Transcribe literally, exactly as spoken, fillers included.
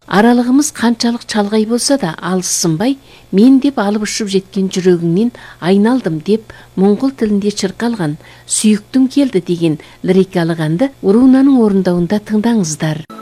Аралығымыз қанчалық чалғай болса да алыссынбай, мен деп алып ұшып жеткен жүрегіңнен айналдым деп моңғол тілінде шырқалған «Сүйіктім келді» деген лирикалық әнді Урунаның орындауында тыңдаңыздар.